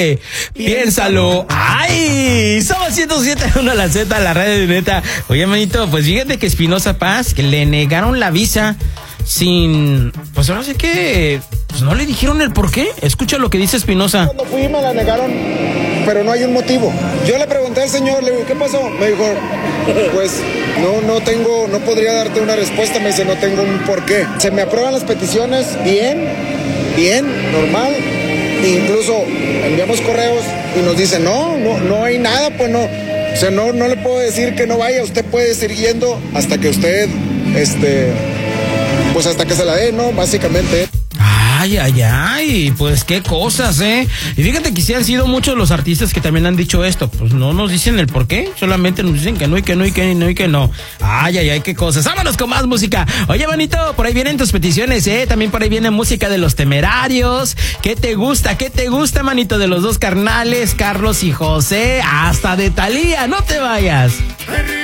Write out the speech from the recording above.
que piénsalo. ¡Ay! Somos 107.1 la Z, la radio de neta. Oye, manito, pues fíjate que Espinoza Paz, que le negaron la visa sin... Pues ahora sí que... Pues no le dijeron el por qué. Escucha lo que dice Espinoza. Cuando fui me la negaron, pero no hay un motivo. Yo le pregunté al señor, le digo, ¿qué pasó? Me dijo, pues no podría darte una respuesta. Me dice, no tengo un por qué. Se me aprueban las peticiones, bien, normal. Incluso enviamos correos y nos dicen, no hay nada, pues no. O sea, no le puedo decir que no vaya. Usted puede seguir yendo hasta que usted, pues hasta que se la dé, ¿no? Básicamente. Ay, pues qué cosas, ¿eh? Y fíjate que sí han sido muchos los artistas que también han dicho esto. Pues no nos dicen el por qué, solamente nos dicen que no y que no y que no y que no. Ay, qué cosas. Vámonos con más música. Oye, manito, por ahí vienen tus peticiones, ¿eh? También por ahí viene música de Los Temerarios. ¿Qué te gusta, manito? De los dos carnales, Carlos y José, hasta de Thalía. No te vayas.